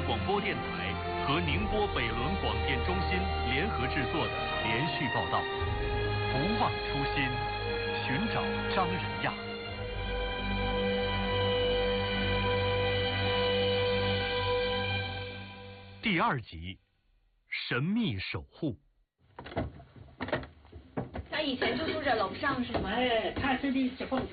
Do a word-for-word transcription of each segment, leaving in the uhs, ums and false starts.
广播电台和宁波北仑广电中心联合制作的连续报道，不忘初心，寻找张仁亚。第二集，神秘守护。 他以前就住在楼上是吗？ 哎，他这里结婚。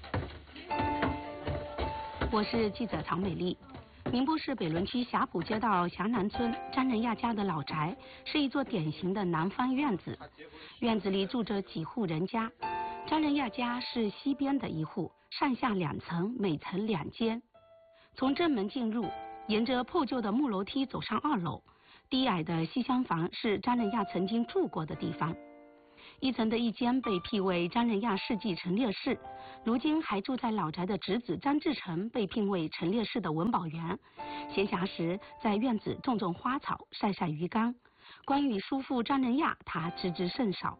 我是记者曹美丽。宁波市北仑区霞浦街道霞南村张仁亚家的老宅是一座典型的南方院子，院子里住着几户人家。张仁亚家是西边的一户，上下两层，每层两间。从正门进入，沿着破旧的木楼梯走上二楼，低矮的西厢房是张仁亚曾经住过的地方。一层的一间被辟为张仁亚世纪陈列室，如今还住在老宅的侄子张志成被聘为陈列室的文保员，闲暇时在院子种种花草，晒晒鱼缸。关于叔父张仁亚，他知之甚少。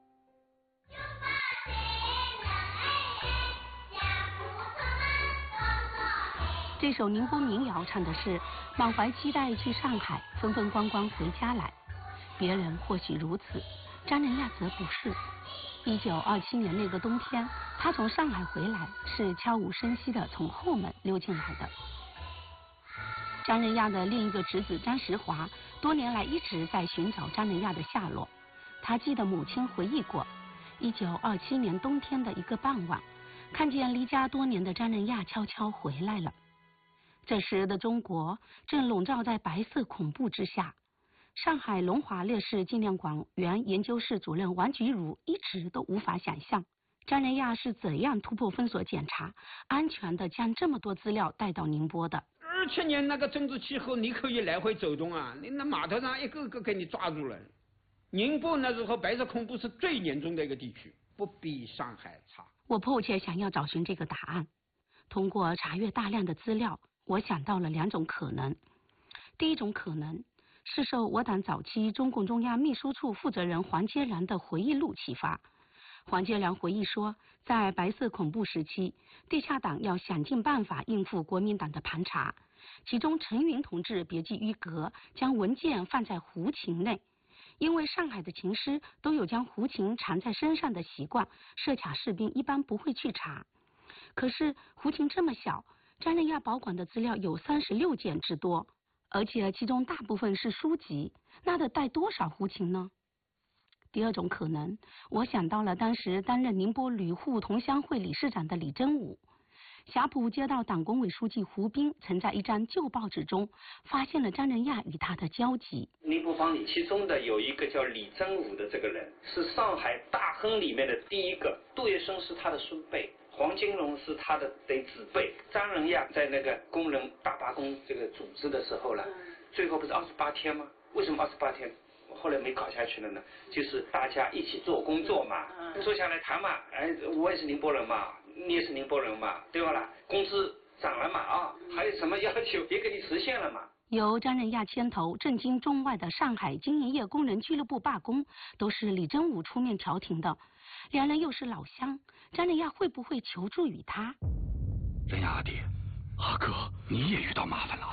这首宁波民谣唱的是满怀期待去上海，风风光光回家来。别人或许如此，张仁亚则不是。一九二七年那个冬天，他从上海回来，是悄无声息地从后门溜进来的。张仁亚的另一个侄子张时华，多年来一直在寻找张仁亚的下落。他记得母亲回忆过，一九二七年冬天的一个傍晚，看见离家多年的张仁亚悄悄回来了。这时的中国正笼罩在白色恐怖之下。上海龙华烈士纪念馆原研究室主任王菊如一直都无法想象，张仁亚是怎样突破封锁检查，安全的将这么多资料带到宁波的。 二七年那个政治气候，你可以来回走动啊，你那码头上一个个给你抓住了。宁波那时候白色恐怖是最严重的一个地区，不比上海差。 我迫切想要找寻这个答案。通过查阅大量的资料，我想到了两种可能。第一种可能是受我党早期中共中央秘书处负责人黄阶良的回忆录启发。黄阶良回忆说，在白色恐怖时期，地下党要想尽办法应付国民党的盘查，其中陈云同志别具一格，将文件放在胡琴内。因为上海的琴师都有将胡琴藏在身上的习惯，设卡士兵一般不会去查。可是胡琴这么小，张仁亚保管的资料有三十六件之多，而且其中大部分是书籍，那得带多少胡琴呢？第二种可能，我想到了当时担任宁波旅沪同乡会理事长的李真武。霞浦街道党工委书记胡斌曾在一张旧报纸中发现了张仁亚与他的交集。 宁波坊里其中的有一个叫李真武的这个人，是上海大亨里面的第一个，杜月笙是他的孙辈，黄金荣是他的得子辈。张仁亚在那个工人大罢工这个组织的时候了，最后不是二十八天吗？为什么二十八天后来没搞下去了呢？就是大家一起做工作嘛，坐下来谈嘛，哎，我也是宁波人嘛，你也是宁波人嘛，对吧啦？工资涨了嘛啊，还有什么要求也给你实现了嘛。 由张仁亚牵头震惊中外的上海经营业工人俱乐部罢工，都是李真武出面调停的。两人又是老乡，张仁亚会不会求助于他？ 仁亚阿弟，阿哥，你也遇到麻烦了。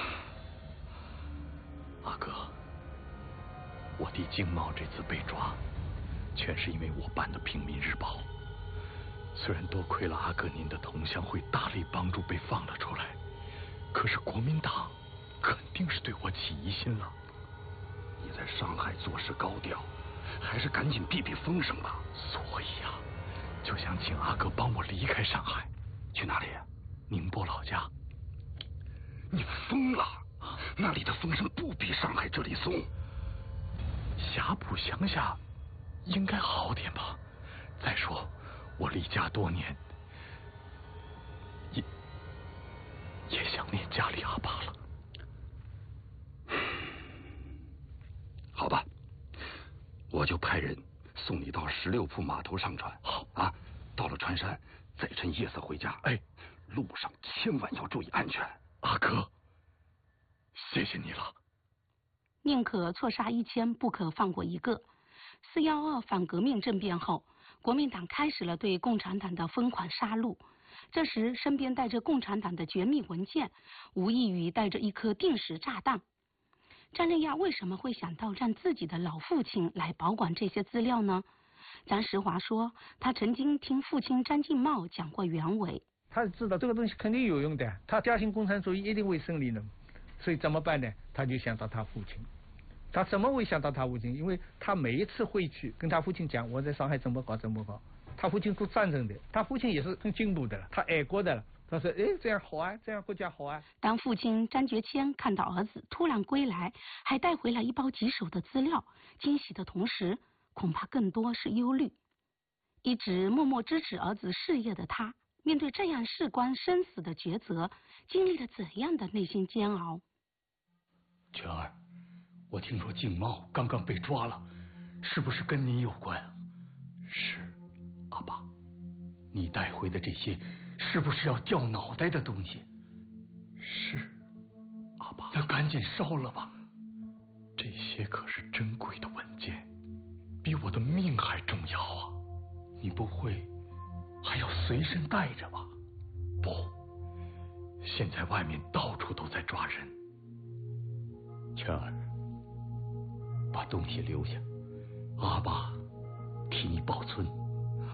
阿哥，我弟经贸这次被抓，全是因为我办的《平民日报》。虽然多亏了阿哥您的同乡会大力帮助被放了出来，可是国民党肯定是对我起疑心了。你在上海做事高调，还是赶紧避避风声吧。所以呀、啊，就想请阿哥帮我离开上海。去哪里？宁波老家。你疯了！那里的风声不比上海这里松。霞浦乡下应该好点吧？再说我离家多年，也也想念家里阿爸了。好吧，我就派人送你到十六铺码头上船。好啊，到了船山再趁夜色回家。哎，路上千万要注意安全。阿哥，谢谢你了。 宁可错杀一千，不可放过一个。四幺二反革命政变后，国民党开始了对共产党的疯狂杀戮。 这时身边带着共产党的绝密文件，无异于带着一颗定时炸弹。詹丽亚为什么会想到让自己的老父亲来保管这些资料呢？张石华说，他曾经听父亲张敬茂讲过原委。 他知道这个东西肯定有用的，他嘉兴共产主义一定会胜利的，所以怎么办呢？他就想到他父亲。他怎么会想到他父亲？因为他每一次回去跟他父亲讲，我在上海怎么搞怎么搞，他父亲都赞成的，他父亲也是很进步的了，他爱国的了。他说：“哎，这样好啊，这样国家好啊。” 当父亲张觉谦看到儿子突然归来，还带回来一包棘手的资料，惊喜的同时，恐怕更多是忧虑。一直默默支持儿子事业的他，面对这样事关生死的抉择，经历了怎样的内心煎熬？ 全儿，我听说敬茂刚刚被抓了，是不是跟你有关？是，阿爸，你带回的这些是不是要掉脑袋的东西？是，阿爸，那赶紧烧了吧。这些可是珍贵的文件，比我的命还重要啊！你不会还要随身带着吧？不，现在外面到处都在抓人。全儿，把东西留下，阿爸替你保存。